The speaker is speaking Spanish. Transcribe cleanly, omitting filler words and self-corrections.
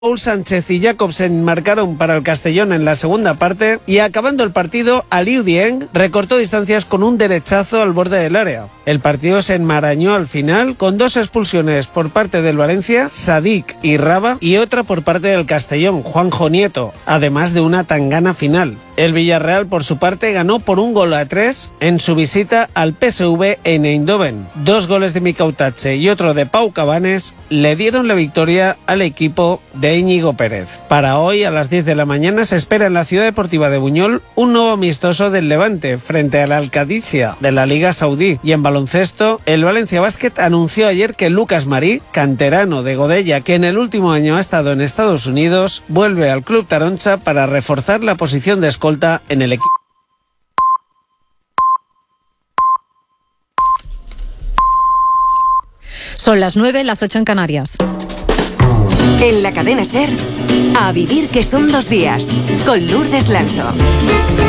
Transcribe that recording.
Paul Sánchez y Jacobsen marcaron para el Castellón en la segunda parte y acabando el partido, Aliou Dieng recortó distancias con un derechazo al borde del área. El partido se enmarañó al final con 2 expulsiones por parte del Valencia, Sadik y Raba, y otra por parte del Castellón, Juanjo Nieto, además de una tangana final. El Villarreal, por su parte, ganó por 1-3 en su visita al PSV en Eindhoven. 2 goles de Mikel Otache y otro de Pau Cabanes le dieron la victoria al equipo de Íñigo Pérez. Para hoy, a las 10 de la mañana, se espera en la Ciudad Deportiva de Buñol un nuevo amistoso del Levante frente al Al-Qadisiyah de la Liga Saudí. Y en baloncesto, el Valencia Basket anunció ayer que Lucas Marí, canterano de Godella, que en el último año ha estado en Estados Unidos, vuelve al Club Taroncha para reforzar la posición de escolta en el equipo. Son las 9, las 8 en Canarias. En la cadena SER, A vivir que son 2 días, con Lourdes Lancho.